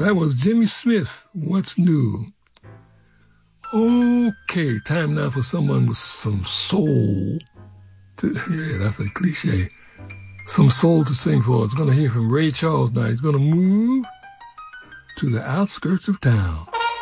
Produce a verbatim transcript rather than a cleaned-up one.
That was Jimmy Smith. What's new? Okay, time now for someone with some soul. To, yeah, that's a cliche. Some soul to sing for. It's going to hear from Ray Charles now. He's going to move to the outskirts of town.